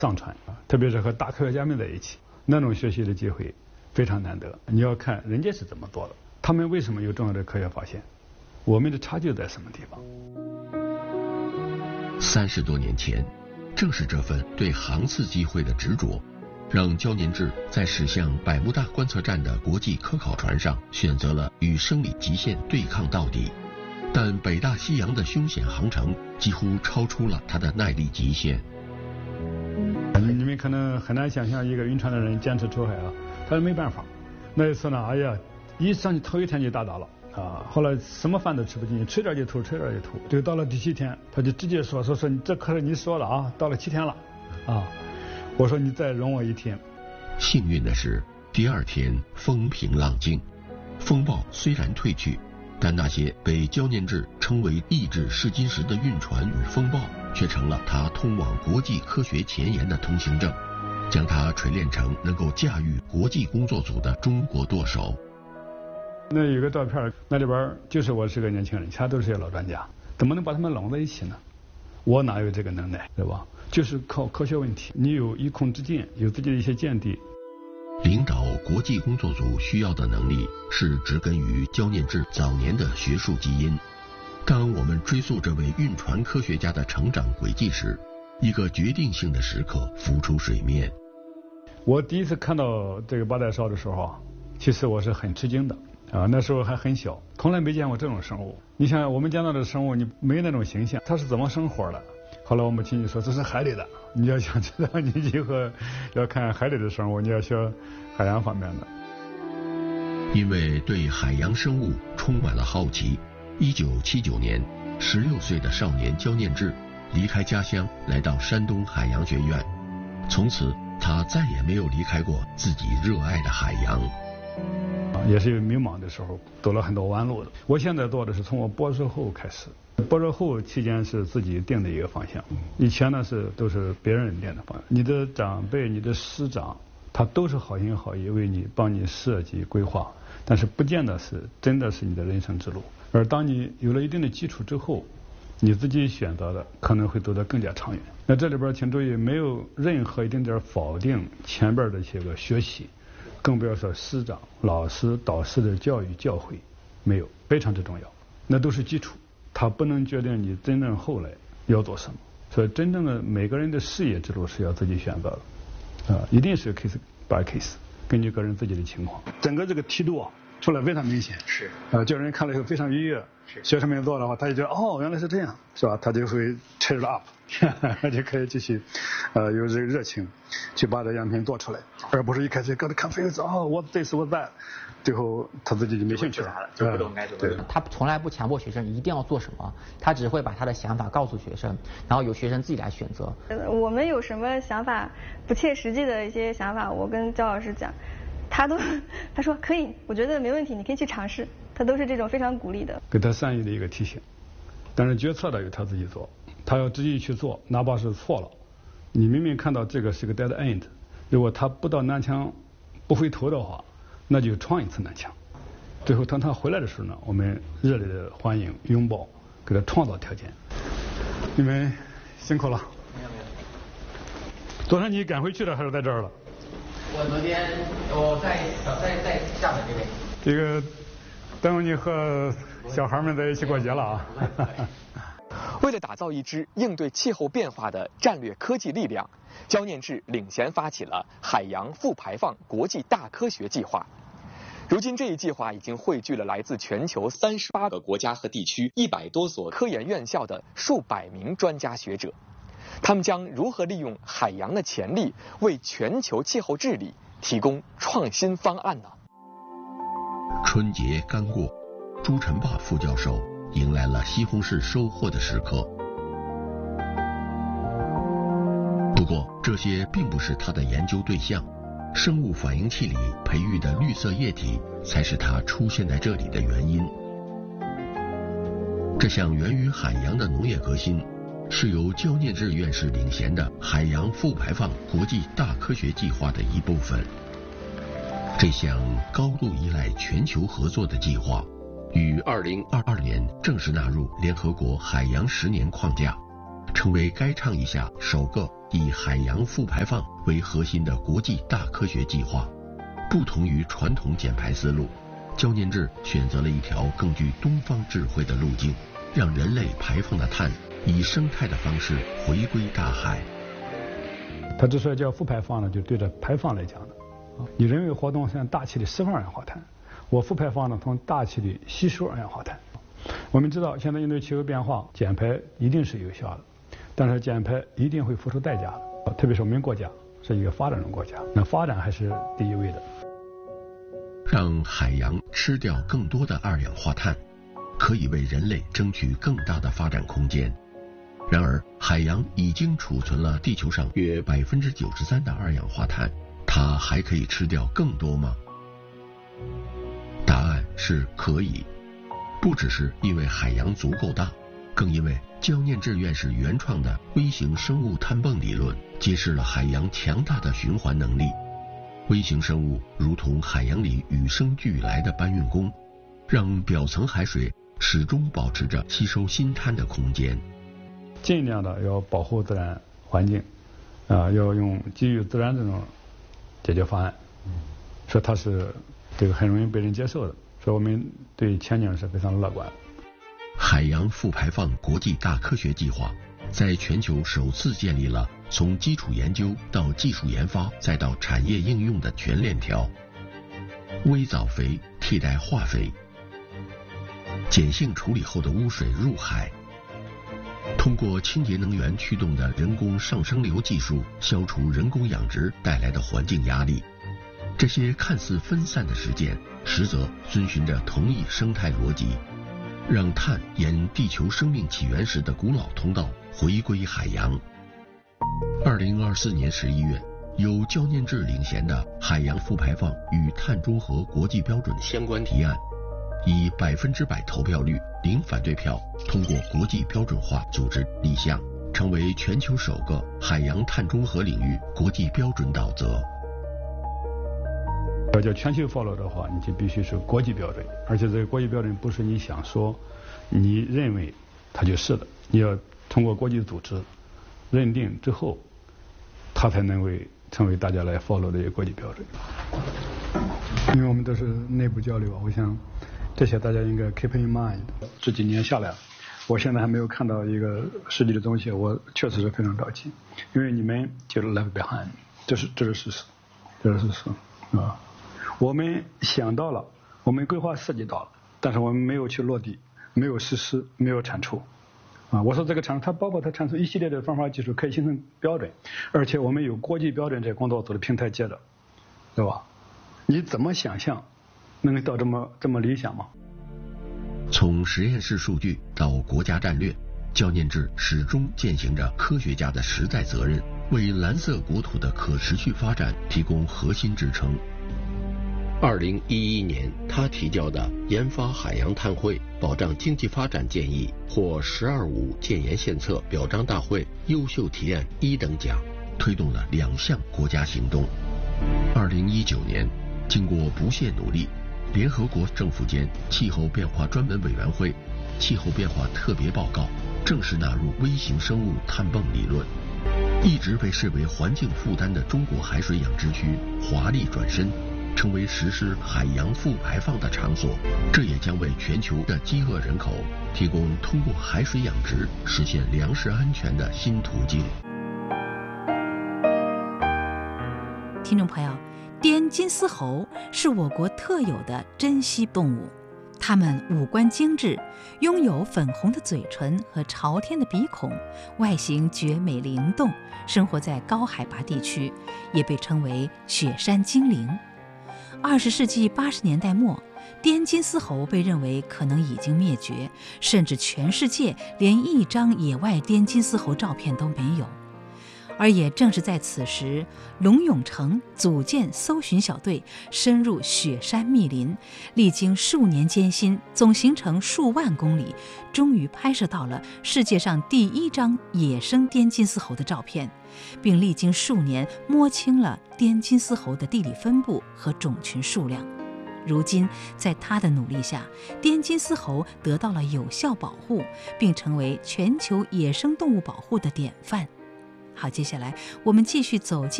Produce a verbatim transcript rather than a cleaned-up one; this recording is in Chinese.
上船啊，特别是和大科学家们在一起，那种学习的机会非常难得。你要看人家是怎么做的，他们为什么有重要的科学发现，我们的差距在什么地方。 三十多年前，正是这份对航次机会的执着，让焦念智在驶向百慕大观测站的国际科考船上选择了与生理极限对抗到底。但北大西洋的凶险航程几乎超出了他的耐力极限。 你们可能很难想象一个晕船的人坚持出海啊，他是没办法。那一次呢，哎呀，一上去头一天就打倒了啊，后来什么饭都吃不进去，吃点就吐，吃点就吐。就到了第七天，他就直接说说说你这可是你说了啊，到了七天了啊，我说你再容我一天。 幸运的是，第二天风平浪静，风暴虽然退去，但那些被焦念智称为意志试金石的运船与风暴，却成了他通往国际科学前沿的通行证，将他锤炼成能够驾驭国际工作组的中国舵手。 那有个照片，那里边就是我是个年轻人，其他都是些老专家，怎么能把他们拢在一起呢？我哪有这个能耐，对吧？就是靠科学问题，你有一空之见，有自己的一些见地。 领导国际工作组需要的能力是植根于焦念智早年的学术基因。当我们追溯这位运船科学家的成长轨迹时，一个决定性的时刻浮出水面。 我第一次看到这个八代烧的时候啊，其实我是很吃惊的啊，那时候还很小，从来没见过这种生物。你想我们见到的生物，你没那种形象，它是怎么生活的？后来我母亲就说这是海里的，你要想知道，你以后要看海里的生物，你要学海洋方面的。 因为对海洋生物充满了好奇，一九七九年，十六岁的少年焦念智离开家乡，来到山东海洋学院。从此，他再也没有离开过自己热爱的海洋。 也是有迷茫的时候，走了很多弯路的。我现在做的是从我博士后开始，博士后期间是自己定的一个方向，以前呢是都是别人定的方向。你的长辈、你的师长，他都是好心好意为你帮你设计规划，但是不见得是真的是你的人生之路。而当你有了一定的基础之后，你自己选择的可能会走得更加长远。那这里边请注意，没有任何一丁点否定前边的一些个学习，更不要说师长、老师、导师的教育教诲，没有，非常之重要。那都是基础，它不能决定你真正后来要做什么。所以真正的每个人的事业之路是要自己选择的，啊，一定是 case by case， 根据个人自己的情况。整个这个梯度啊，出来非常明显， 是， 呃，叫人看了以后非常愉悦。学生们做的话，他就觉得哦，原来是这样，是吧？他就会 cheer up， 就可以继续，呃，有这个热情，去把这样品做出来，而不是一开始搞得看分子哦，我这是我在，最后他自己就没兴趣了， 就不懂该怎么做。 他从来不强迫学生一定要做什么，他只会把他的想法告诉学生，然后由学生自己来选择。 我们有什么想法不切实际的一些想法，我跟焦老师讲，他都他说可以，我觉得没问题，你可以去尝试。他都是这种非常鼓励的， 给他善意的一个提醒。但是决策的由他自己做，他要自己去做，哪怕是错了。你明明看到这个是个 dead end， 如果他不到南墙不回头的话，那就创一次南墙。最后当他回来的时候呢，我们热烈的欢迎拥抱，给他创造条件。你们辛苦了。 没有没有。 昨天你赶回去了还是在这儿了？ 我昨天我在在在厦门这边。 这个等会你和小孩们在一起过节了啊。 为了打造一支应对气候变化的战略科技力量，焦念智领衔发起了海洋负排放国际大科学计划。如今这一计划已经汇聚了来自全球三十八个国家和地区一百多所科研院校的数百名专家学者，他们将如何利用海洋的潜力为全球气候治理提供创新方案呢？ 春节刚过，朱晨霸副教授迎来了西红柿收获的时刻。不过，这些并不是他的研究对象，生物反应器里培育的绿色液体才是他出现在这里的原因。这项源于海洋的农业革新，是由焦念智院士领衔的海洋负排放国际大科学计划的一部分。这项高度依赖全球合作的计划，于二零二二年正式纳入联合国海洋十年框架，成为该倡议下首个以海洋负排放为核心的国际大科学计划。不同于传统减排思路，焦念智选择了一条更具东方智慧的路径，让人类排放的碳以生态的方式回归大海。 它之所以叫负排放呢，就对着排放来讲的。你人为活动像大气里释放二氧化碳，我负排放呢从大气里吸收二氧化碳。我们知道现在应对气候变化，减排一定是有效的，但是减排一定会付出代价的，特别是我们国家是一个发展中国家，那发展还是第一位的。 让海洋吃掉更多的二氧化碳，可以为人类争取更大的发展空间。然而，海洋已经储存了地球上约百分之九十三的二氧化碳，它还可以吃掉更多吗？答案是可以，不只是因为海洋足够大，更因为焦念智院士原创的微型生物碳泵理论，揭示了海洋强大的循环能力。微型生物如同海洋里与生俱来的搬运工，让表层海水始终保持着吸收新碳的空间。 尽量的要保护自然环境，啊、呃，要用基于自然这种解决方案，说它是这个很容易被人接受的，所以我们对前景是非常乐观的。 海洋负排放国际大科学计划在全球首次建立了从基础研究到技术研发再到产业应用的全链条。微藻肥替代化肥，碱性处理后的污水入海，通过清洁能源驱动的人工上升流技术消除人工养殖带来的环境压力。这些看似分散的实践，实则遵循着同一生态逻辑，让碳沿地球生命起源时的古老通道回归海洋。二零二四年十一月，由焦念智领衔的海洋负排放与碳中和国际标准相关提案，以百分之百投票率、零反对票通过国际标准化组织立项，成为全球首个海洋碳中和领域国际标准导则。 要叫全球 follow 的话，你就必须是国际标准，而且这个国际标准不是你想说、你认为它就是的，你要通过国际组织认定之后，它才能为成为大家来 follow 的一个国际标准。因为我们都是内部交流，我想这些大家应该 keep in mind。这几年下来，我现在还没有看到一个实际的东西，我确实是非常着急，因为你们就是 left behind， 这是这是事实，这是事实啊。我们想到了，我们规划设计到了，但是我们没有去落地，没有实施，没有产出。啊，我说这个产出，它包括它产出一系列的方法技术，可以形成标准，而且我们有国际标准这工作组的平台接着，对吧？你怎么想象能到这么这么理想吗？ 从实验室数据到国家战略，焦念智始终践行着科学家的实在责任，为蓝色国土的可持续发展提供核心支撑。二零一一年，他提交的研发海洋碳汇保障经济发展建议获“十二五”建言献策表彰大会优秀提案一等奖，推动了两项国家行动。二零一九年，经过不懈努力，联合国政府间气候变化专门委员会气候变化特别报告正式纳入微型生物碳泵理论。一直被视为环境负担的中国海水养殖区华丽转身，成为实施海洋负排放的场所，这也将为全球的饥饿人口提供通过海水养殖实现粮食安全的新途径。 听众朋友，滇金丝猴是我国特有的珍稀动物，它们五官精致，拥有粉红的嘴唇和朝天的鼻孔，外形绝美灵动，生活在高海拔地区，也被称为雪山精灵。二十世纪八十年代末，滇金丝猴被认为可能已经灭绝，甚至全世界连一张野外滇金丝猴照片都没有。而也正是在此时，龙永成组建搜寻小队，深入雪山密林，历经数年艰辛，总行程数万公里，终于拍摄到了世界上第一张野生滇金丝猴的照片，并历经数年摸清了滇金丝猴的地理分布和种群数量。如今，在他的努力下，滇金丝猴得到了有效保护，并成为全球野生动物保护的典范。 好，接下来我们继续走进